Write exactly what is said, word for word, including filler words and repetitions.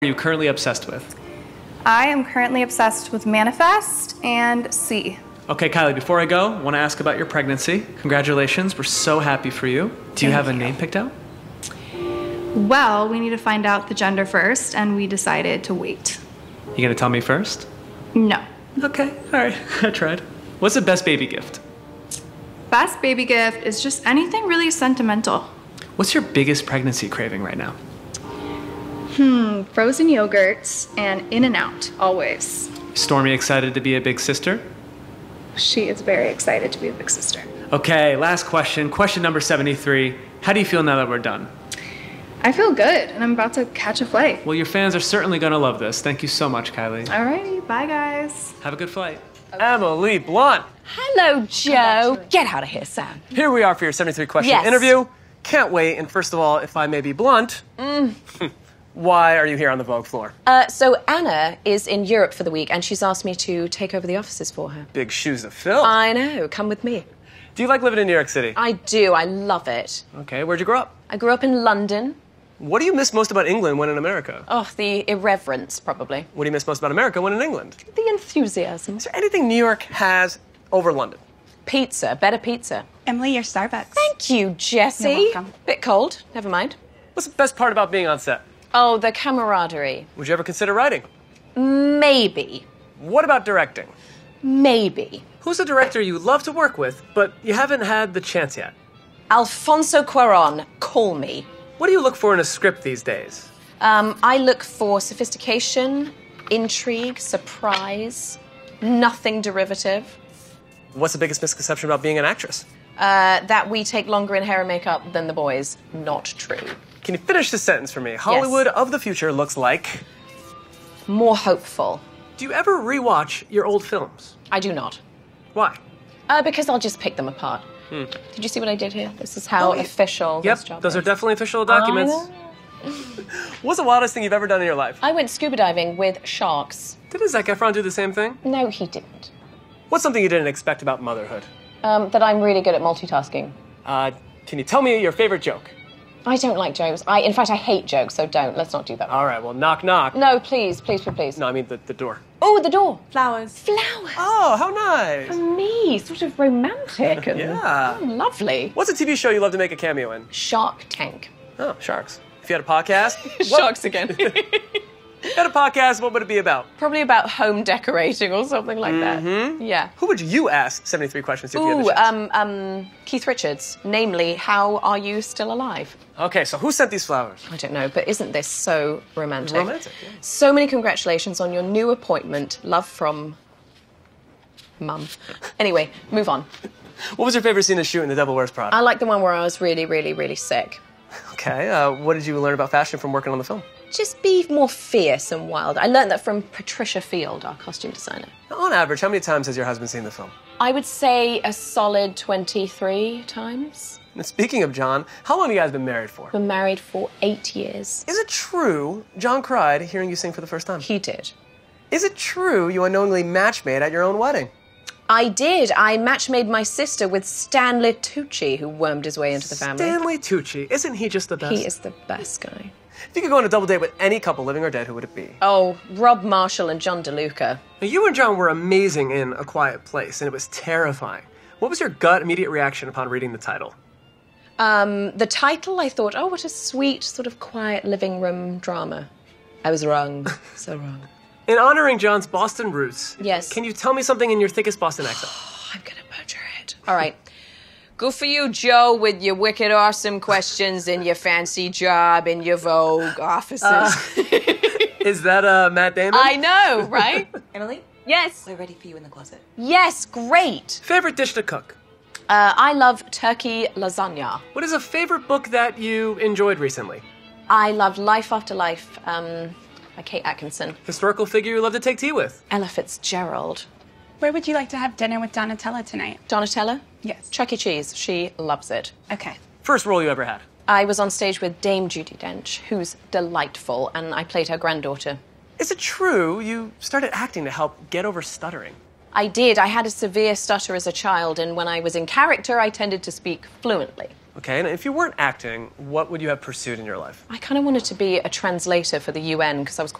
Are you currently obsessed with? I am currently obsessed with Manifest and C. Okay, Kylie, before I go, I want to ask about your pregnancy. Congratulations, we're so happy for you. Do you Thank have a you. name picked out? Well, we need to find out the gender first, and we decided to wait. You gonna tell me first? No. Okay, all right, I tried. What's the best baby gift? Best baby gift is just anything really sentimental. What's your biggest pregnancy craving right now? Hmm, frozen yogurts and In-N-Out, always. Stormy excited to be a big sister? She is very excited to be a big sister. Okay, last question. Question number seventy-three. How do you feel now that we're done? I feel good, and I'm about to catch a flight. Well, your fans are certainly gonna love this. Thank you so much, Kylie. Alrighty, bye guys. Have a good flight. Emily Blunt. Hello, Joe. Get out of here, Sam. Here we are for your seventy-three question Yes. interview. Can't wait. And first of all, if I may be blunt, Mm. why are you here on the Vogue floor? Uh, so Anna is in Europe for the week, and she's asked me to take over the offices for her. Big shoes to fill. I know. Come with me. Do you like living in New York City? I do. I love it. Okay, where'd you grow up? I grew up in London. What do you miss most about England when in America? Oh, the irreverence, probably. What do you miss most about America when in England? The enthusiasm. Is there anything New York has over London? Pizza. Better pizza. Emily, your Starbucks. Thank you, Jessie. You're welcome. Bit cold. Never mind. What's the best part about being on set? Oh, the camaraderie. Would you ever consider writing? Maybe. What about directing? Maybe. Who's a director you love to work with, but you haven't had the chance yet? Alfonso Cuarón. Call me. What do you look for in a script these days? Um, I look for sophistication, intrigue, surprise, nothing derivative. What's the biggest misconception about being an actress? Uh, that we take longer in hair and makeup than the boys. Not true. Can you finish this sentence for me? Hollywood of the future looks like... More hopeful. Do you ever rewatch your old films? I do not. Why? Uh, because I'll just pick them apart. Hmm. Did you see what I did here? This is how Oh, yeah. official Yep, this job those is. are definitely official documents. I know. What's the wildest thing you've ever done in your life? I went scuba diving with sharks. Didn't Zac Efron do the same thing? No, he didn't. What's something you didn't expect about motherhood? Um, that I'm really good at multitasking. Uh, can you tell me your favorite joke? I don't like jokes. I, in fact, I hate jokes, so don't. Let's not do that. All right, well, knock, knock. No, please, please, please, please. No, I mean the, the door. Oh, the door. Flowers. Flowers. Oh, how nice. For me, sort of romantic and Yeah. oh, lovely. What's a T V show you love to make a cameo in? Shark Tank. Oh, sharks. If you had a podcast... what- Sharks again. If you had a podcast, what would it be about? Probably about home decorating or something like that. Mm-hmm. Yeah. Who would you ask seventy-three questions to if you had Ooh, the chance? um, um, Keith Richards. Namely, how are you still alive? Okay, so who sent these flowers? I don't know, but isn't this so romantic? Romantic, yeah. So many congratulations on your new appointment. Love from... Mum. Anyway, move on. What was your favorite scene of shooting The Devil Wears Prada? I like the one where I was really, really, really sick. Okay, uh, what did you learn about fashion from working on the film? Just be more fierce and wild. I learned that from Patricia Field, our costume designer. On average, how many times has your husband seen the film? I would say a solid twenty-three times. And speaking of John, how long have you guys been married for? Been married for eight years. Is it true John cried hearing you sing for the first time? He did. Is it true you unknowingly match-made at your own wedding? I did. I match-made my sister with Stanley Tucci, who wormed his way into the family. Stanley Tucci, isn't he just the best? He is the best guy. If you could go on a double date with any couple, living or dead, who would it be? Oh, Rob Marshall and John DeLuca. Now, you and John were amazing in A Quiet Place, and it was terrifying. What was your gut immediate reaction upon reading the title? Um, the title, I thought, oh, what a sweet, sort of quiet living room drama. I was wrong. So wrong. In honoring John's Boston roots, Yes. can you tell me something in your thickest Boston accent? I'm gonna butcher it. All right. Good for you, Joe, with your wicked awesome questions and your fancy job and your Vogue offices. Uh, Is that uh, Matt Damon? I know, right? Emily, Yes. we're ready for you in the closet. Yes, great. Favorite dish to cook? Uh, I love turkey lasagna. What is a favorite book that you enjoyed recently? I loved Life After Life um, by Kate Atkinson. Historical figure you love to take tea with? Ella Fitzgerald. Where would you like to have dinner with Donatella tonight? Donatella? Yes. Chuck E. Cheese. She loves it. Okay. First role you ever had? I was on stage with Dame Judi Dench, who's delightful, and I played her granddaughter. Is it true you started acting to help get over stuttering? I did. I had a severe stutter as a child, and when I was in character, I tended to speak fluently. Okay, and if you weren't acting, what would you have pursued in your life? I kind of wanted to be a translator for the U N because I was quite